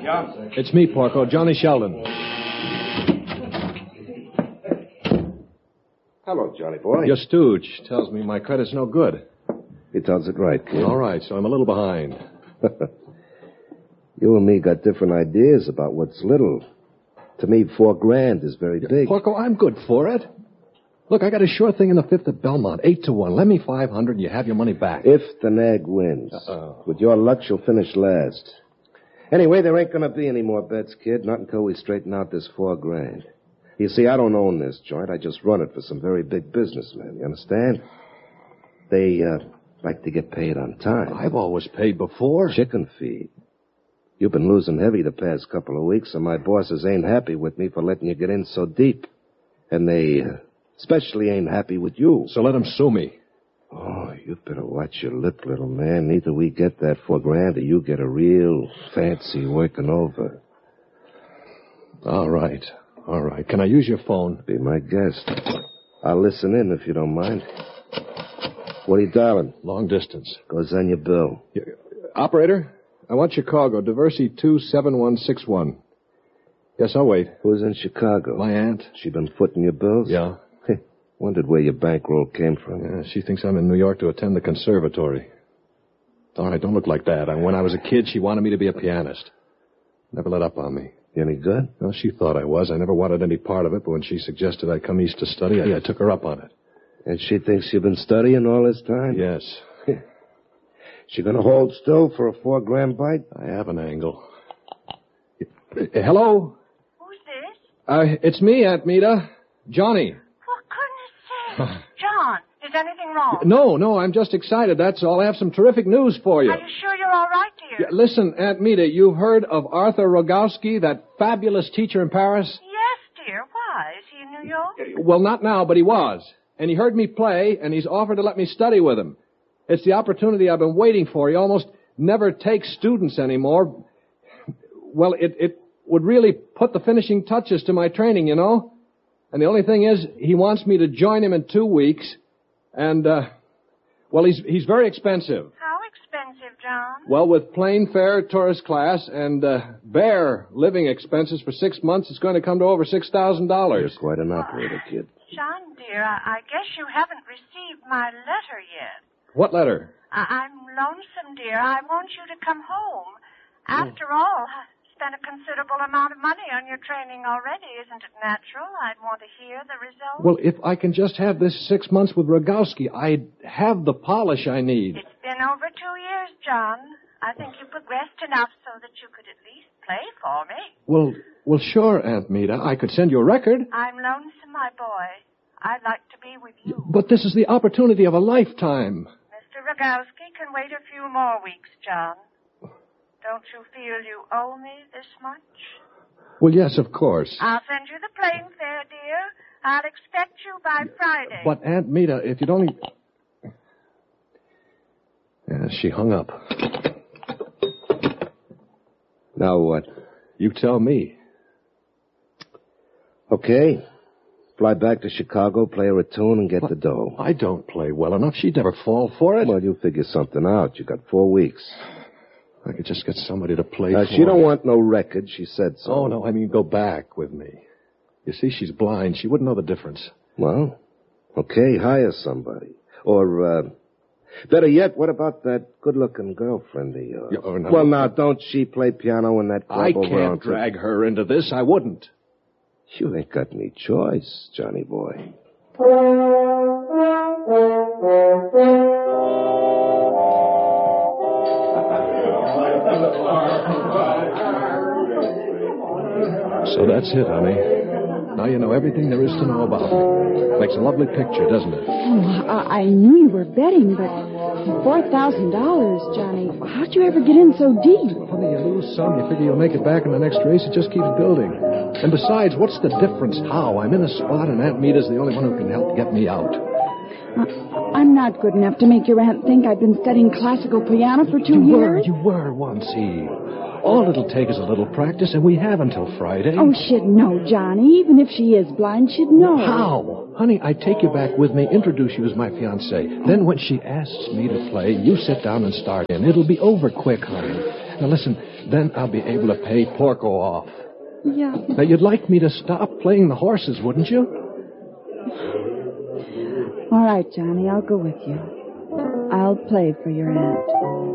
John. It's me, Porco. Johnny Sheldon. Hello, Johnny boy. Your stooge tells me my credit's no good. He tells it right, kid. All right, so I'm a little behind. You and me got different ideas about what's little. To me, $4,000 is very big. Porco, I'm good for it. Look, I got a sure thing in the fifth at Belmont, 8-1. Lend me $500 and you have your money back. If the nag wins. With your luck, she'll finish last. Anyway, there ain't gonna be any more bets, kid, not until we straighten out this $4,000. You see, I don't own this joint. I just run it for some very big businessmen. You understand? They, like to get paid on time. I've always paid before. Chicken feed. You've been losing heavy the past couple of weeks, and my bosses ain't happy with me for letting you get in so deep. And they especially ain't happy with you. So let them sue me. Oh, you better watch your lip, little man. Either we get that $4,000 or you get a real fancy working over. All right. Can I use your phone? Be my guest. I'll listen in if you don't mind. What are you dialing? Long distance. Goes on your bill. Operator, I want Chicago, Diversey 27161. Yes, I'll wait. Who's in Chicago? My aunt. She been footing your bills? Yeah. Wondered where your bankroll came from. Yeah, she thinks I'm in New York to attend the conservatory. All right, don't look like that. When I was a kid, she wanted me to be a pianist. Never let up on me. You any good? Well, she thought I was. I never wanted any part of it, but when she suggested I come east to study, I took her up on it. And she thinks you've been studying all this time? Yes. She gonna hold still for a $4,000 bite? I have an angle. Hello? Who's this? It's me, Aunt Meta. Johnny. For goodness sake. John, is anything wrong? No, I'm just excited, that's all. I have some terrific news for you. Are you sure you're all right, dear? Yeah, listen, Aunt Meta, you've heard of Arthur Rogowski, that fabulous teacher in Paris? Yes, dear. Why? Is he in New York? Well, not now, but he was. And he heard me play, and he's offered to let me study with him. It's the opportunity I've been waiting for. He almost never takes students anymore. Well, it would really put the finishing touches to my training, you know? And the only thing is, he wants me to join him in 2 weeks. And, well, he's very expensive. How expensive, John? Well, with plane fare, tourist class, and bare living expenses for 6 months, it's going to come to over $6,000. You're quite an operator, kid. John, dear, I guess you haven't received my letter yet. What letter? I'm lonesome, dear. I want you to come home. After all, I spent a considerable amount of money on your training already. Isn't it natural? I'd want to hear the results. Well, if I can just have this 6 months with Rogowski, I'd have the polish I need. It's been over 2 years, John. I think you progressed enough so that you could at least play for me. Well, sure, Aunt Meta. I could send you a record. I'm lonesome, my boy. I'd like to be with you. But this is the opportunity of a lifetime. Mr. Rogowski can wait a few more weeks, John. Don't you feel you owe me this much? Well, yes, of course. I'll send you the plane fare, dear. I'll expect you by Friday. But, Aunt Meta, if you'd only... Yeah, she hung up. Now what? You tell me. Okay. Fly back to Chicago, play her a tune, and get the dough. I don't play well enough. She'd never fall for it. Well, you figure something out. You got 4 weeks. I could just get somebody to play for She don't want no record. She said so. Oh, no, I mean go back with me. You see, she's blind. She wouldn't know the difference. Well, okay, hire somebody. Or, better yet, what about that good-looking girlfriend of yours? No. Well, now, don't she play piano in that club I over can't on... drag her into this. I wouldn't. You ain't got any choice, Johnny boy. So that's it, honey. Now you know everything there is to know about me. Makes a lovely picture, doesn't it? Oh, I knew you were betting, but $4,000, Johnny. How'd you ever get in so deep? Honey, you lose some, you figure you'll make it back in the next race. It just keeps building. And besides, what's the difference how? I'm in a spot, and Aunt Meta's the only one who can help get me out. I'm not good enough to make your aunt think I've been studying classical piano for 2 years. You were once, Eve. All it'll take is a little practice, and we have until Friday. Oh, she'd know, Johnny. Even if she is blind, she'd know. How? Honey, I take you back with me, introduce you as my fiancé. Then when she asks me to play, you sit down and start in. It'll be over quick, honey. Now, listen, then I'll be able to pay Porco off. Yeah. Now, you'd like me to stop playing the horses, wouldn't you? All right, Johnny, I'll go with you. I'll play for your aunt.